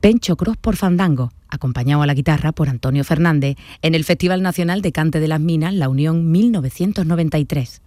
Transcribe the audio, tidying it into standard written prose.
Pencho Cross por Fandango, acompañado a la guitarra por Antonio Fernández, en el Festival Nacional de Cante de las Minas La Unión 1993.